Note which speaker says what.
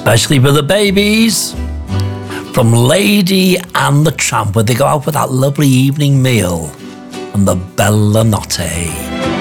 Speaker 1: especially for the babies. From Lady and the Tramp, where they go out for that lovely evening meal, and the Bella Notte.